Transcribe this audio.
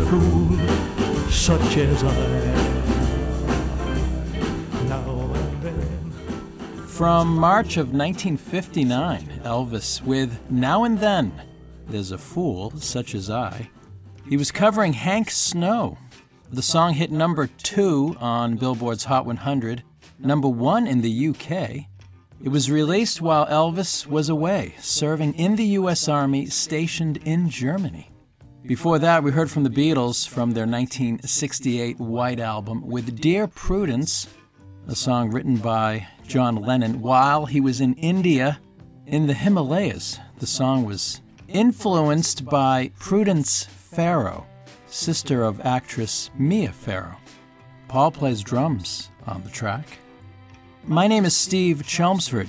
fool such as I am. Now and then. From March of 1959, Elvis with Now and Then, There's a Fool Such as I. He was covering Hank Snow. The song hit number 2 on Billboard's Hot 100, number 1 in the UK. It was released while Elvis was away, serving in the U.S. Army stationed in Germany. Before that, we heard from the Beatles from their 1968 White Album with Dear Prudence, a song written by John Lennon while he was in India in the Himalayas. The song was influenced by Prudence Farrow, sister of actress Mia Farrow. Paul plays drums on the track. My name is Steve Chelmsford.